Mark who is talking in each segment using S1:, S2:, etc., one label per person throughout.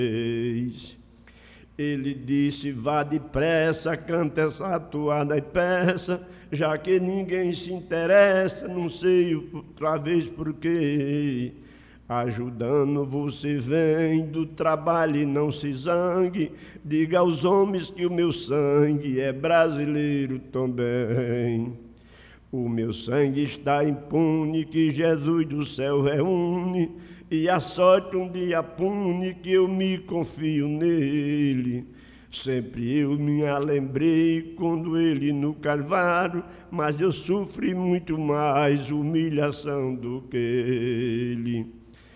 S1: Ele disse: vá depressa, canta essa toada e peça, já que ninguém se interessa, não sei outra vez por quê. Ajudando você vem do trabalho e não se zangue, diga aos homens que o meu sangue é brasileiro também. O meu sangue está impune, que Jesus do céu reúne, e a sorte um dia pune, que eu me confio nele. Sempre eu me lembrei quando ele no Calvário, mas eu sofri muito mais humilhação do que ele.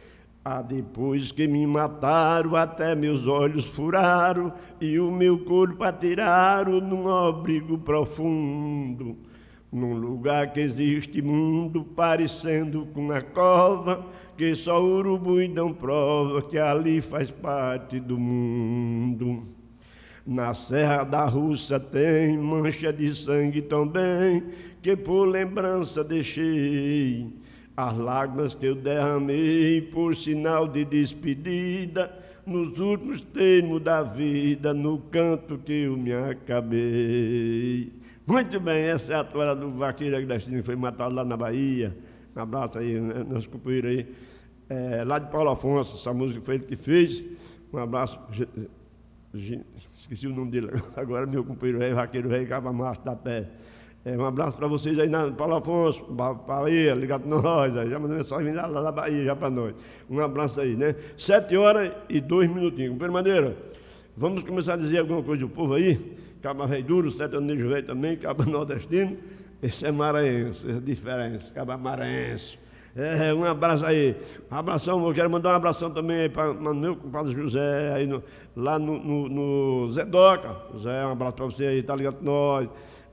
S1: Depois que me mataram, até meus olhos furaram, e o meu corpo atiraram num abrigo profundo, num lugar que existe mundo, parecendo com uma cova, que só urubu não prova que ali faz parte do mundo. Na Serra da Russa tem mancha de sangue também, que por lembrança deixei. As lágrimas que eu derramei por sinal de despedida, nos últimos termos da vida, no canto que eu me acabei. Muito bem, essa é a toada do vaqueiro Agrestino, que foi matado lá na Bahia. Um abraço aí, nosso companheiro aí, lá de Paulo Afonso, essa música foi ele que fez. Um abraço, esqueci o nome dele agora, meu companheiro velho, vaqueiro velho, Caba Macho da Pé. Um abraço para vocês aí na Paulo Afonso, Bahia, ligado nós, aí, já mandou mensagem lá da Bahia já para nós. Um abraço aí, né? 7h02. Companheiro Madeira, vamos começar a dizer alguma coisa do povo aí? Caba velho duro, sertanejo velho também, caba nordestino, esse é maranhense, essa diferença, caba maranhense. Um abraço aí, um abração, eu quero mandar um abração também aí para o meu compadre José, aí lá no Zé Doca. José, um abraço para você aí, tá ligado com nós.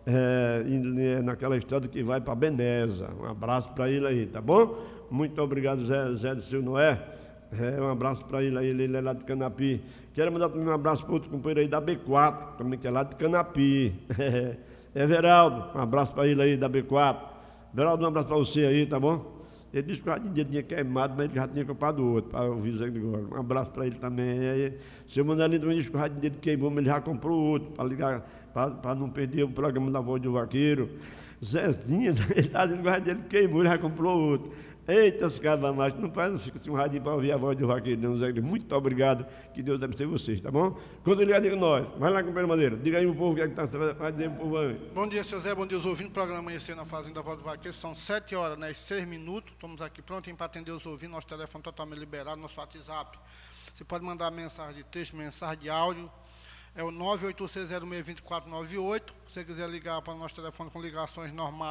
S1: Naquela estrada que vai para Beneza. Um abraço para ele aí, tá bom? Muito obrigado, Zé do Seu Noé. Um abraço para ele aí, ele é lá de Canapi. Quero mandar também um abraço para outro companheiro aí da B4, também que é lá de Canapi. Veraldo, um abraço para ele aí da B4. Veraldo, um abraço para você aí, tá bom? Ele disse que o radinho dele tinha queimado, mas ele já tinha comprado outro para ouvir isso agora. Um abraço para ele também. Seu Mandalinho também disse que o radinho dele queimou, mas ele já comprou outro para ligar, para não perder o programa da Voz do Vaqueiro. Zezinha, ele está dizendo que o radinho dele queimou, ele já comprou outro. Eita, esse cara macho, não faz, não fica assim um radinho para ouvir a Voz do Vaqueiro, não, Zé. Muito obrigado, que Deus abençoe vocês, tá bom? Quando ligar, diga nós. Vai lá, companheiro Madeira, diga aí o povo o que é que está vai dizer o povo aí.
S2: Bom dia, seu Zé, bom dia, os ouvintes do programa Amanhecer na Fazenda Voz do Vaqueiro. São 7h, né, 6 minutos, estamos aqui prontinho para atender os ouvintes, nosso telefone totalmente liberado, nosso WhatsApp. Você pode mandar mensagem de texto, mensagem de áudio, é o 986062498. Se você quiser ligar para o nosso telefone com ligações normais,